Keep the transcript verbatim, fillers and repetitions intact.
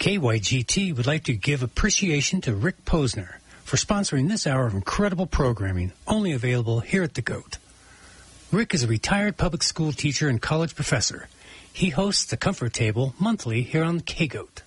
K Y G T would like to give appreciation to Rick Posner for sponsoring this hour of incredible programming, only available here at The Goat. Rick is a retired public school teacher and college professor. He hosts the Comfort Table monthly here on K-Goat.